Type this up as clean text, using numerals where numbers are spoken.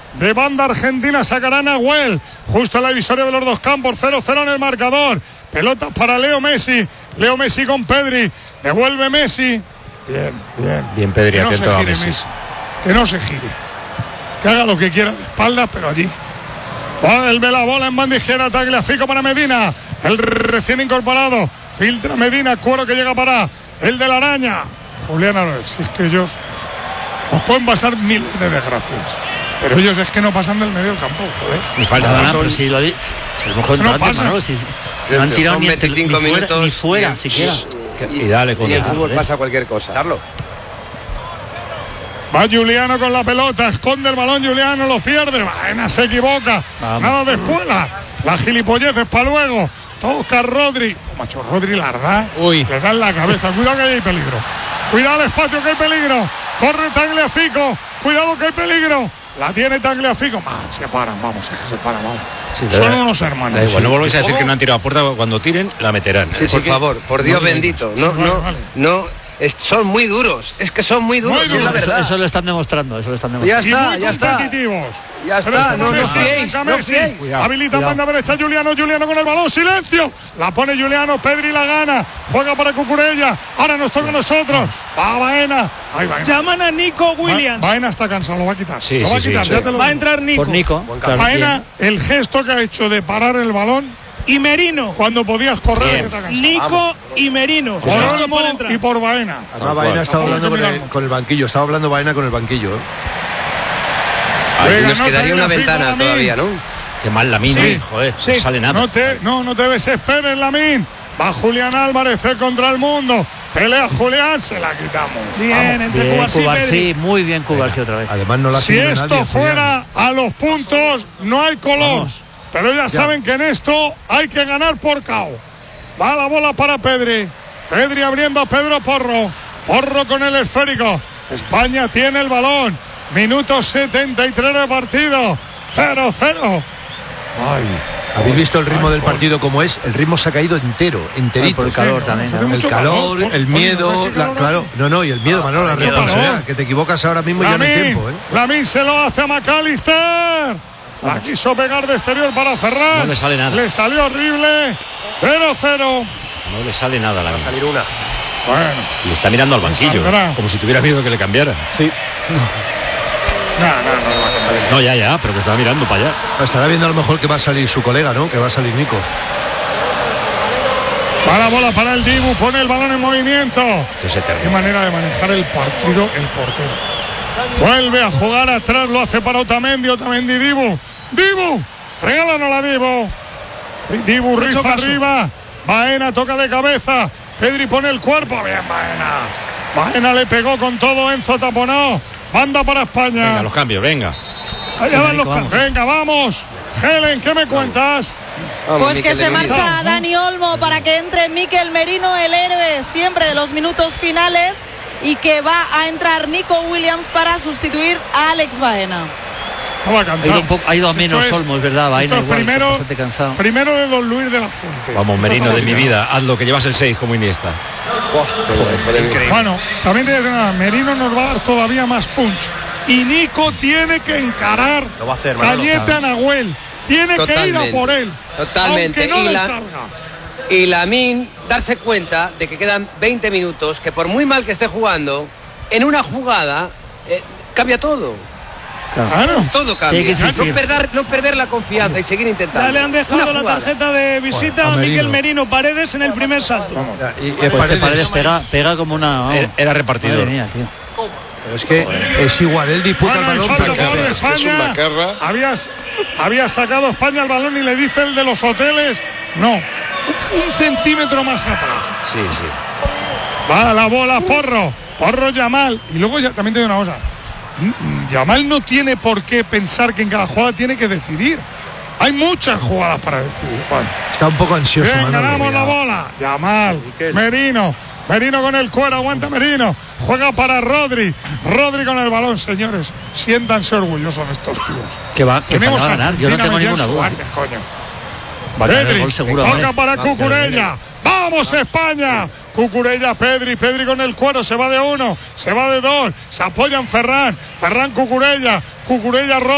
de banda argentina, sacará Nahuel, justo en la divisoria de los dos campos, 0-0 en el marcador. Pelotas para Leo Messi con Pedri, devuelve Messi. Bien Pedri, atento a Messi. Que no se gire, que haga lo que quiera de espaldas, pero allí. Vuelve la bola en banda izquierda, Tagliafico para Medina, el recién incorporado, filtra Medina, Cuero que llega para el de la araña. Julián Álvarez, si es que ellos nos pueden pasar miles de desgracias, pero ellos es que no pasan del medio del campo, joder. Ni falta nada, pero si lo di, si no pasa. Manolo, si no han tirado ni 25 minutos ni fuera siquiera. Y dale con y el fútbol pasa cualquier cosa. Carlos. Va Juliano con la pelota, esconde el balón Juliano, lo pierde, Baena se equivoca, nada de espuela, la gilipollez es para luego, toca Rodri, macho, Rodri la da, le da en la cabeza, cuidado que hay peligro, cuidado el espacio que hay peligro, corre Tagliafico, cuidado que hay peligro, la tiene Tagliafico, se paran, vamos. Sí, son unos hermanos. No volvéis a decir que no han tirado a puerta, cuando tiren la meterán. Sí, por favor, por Dios bendito, no. Son muy duros, es que son muy duros. Muy duros. Eso lo están demostrando, Ya está, y muy competitivos. Ya está, no fiéis. Habilita banda derecha Juliano con el balón, silencio. La pone Juliano, Pedri la gana, juega para Cucurella, ahora nos toca a nosotros. Va Baena. Llaman a Nico Williams. Baena está cansado, lo va a quitar. Sí, lo va a quitar, sí. ya te lo va a entrar Nico. Por Nico. Baena, el gesto que ha hecho de parar el balón. Y Merino. Cuando podías correr. Nico y Merino. Por Olmo y por Baena. Además, Baena estaba hablando con el banquillo. Estaba hablando Baena con el banquillo. Nos quedaría una ventana todavía, ¿no? Qué mal Lamín, joder, no sale nada. No te desesperes, Lamín. Va Julián Álvarez contra el mundo. Pelea Julián, se la quitamos. Bien, entre Cubarsí y Pedri. Muy bien Cubarsí otra vez. Además no la si esto nadie, fuera Julián. A los puntos, no hay color. Vamos. Pero ya saben que en esto hay que ganar por KO. Va la bola para Pedri. Pedri abriendo a Pedro Porro. Porro con el esférico. España tiene el balón. Minuto 73 de partido. 0-0. ¿Habéis visto el ritmo del partido como es? El ritmo se ha caído enterito. Por el calor también. El calor, el miedo, claro. No, y el miedo, Manolo, la responsabilidad. Que te equivocas ahora mismo y ya no hay tiempo. Lamín se lo hace a McAllister. La quiso pegar de exterior para Ferran. No le sale nada. Le salió horrible. 0-0. No le sale nada a la Va a salir una. Bueno. Y está mirando al banquillo, como si tuviera miedo que le cambiara. Sí. No, ya, pero que estaba mirando para allá. Estará viendo a lo mejor que va a salir su colega, ¿no? Que va a salir Nico. Para bola para el Dibu, pone el balón en movimiento. Qué manera de manejar el partido el portero. Vuelve a jugar atrás, lo hace para Otamendi, Dibu, regálanos la Dibu, rifa arriba, Baena toca de cabeza, Pedri pone el cuerpo, bien Baena le pegó con todo, Enzo taponó, banda para España. Venga, los cambios, venga. Allá van los cambios. Venga, vamos. Helen, ¿qué me cuentas? Pues que se marcha Dani Olmo para que entre Mikel Merino, el héroe siempre de los minutos finales, y que va a entrar Nico Williams para sustituir a Alex Baena. Ha ido a menos Olmo, es verdad. Baena igual, primero de Don Luis de la Fuente. Vamos, Merino de mi vida, haz lo que llevas el 6 como Iniesta. Bueno, también te digo nada, Merino nos va a dar todavía más punch. Y Nico tiene que encarar Cañete a Nahuel. Tiene que ir a por él. Totalmente. Aunque no le salga. Y Lamín darse cuenta de que quedan 20 minutos, que por muy mal que esté jugando, en una jugada cambia todo. Claro. Todo cambia. No perder la confianza y seguir intentando. Ya le han dejado la tarjeta de visita a Mikel Merino Paredes en el primer salto. Paredes pega como una... Era repartidor. Madre mía, tío. Pero es que es igual, él disputa el balón. España, había sacado España el balón y le dice el de los hoteles, no, 1 centímetro más atrás. Sí. Va la bola, Porro Yamal. Y luego ya también te digo una cosa, Yamal no tiene por qué pensar que en cada jugada tiene que decidir. Hay muchas jugadas para decidir. Bueno. Está un poco ansioso. Bien, ganamos la bola. Yamal, Merino con el cuero, aguanta Merino, juega para Rodri con el balón, señores, siéntanse orgullosos de estos tíos. Que va Tenemos a ganar, yo no tengo ninguna duda. Pedri, toca para Cucurella, ¡vamos España! Cucurella, Pedri con el cuero, se va de 1, se va de 2, se apoya en Ferran, Cucurella,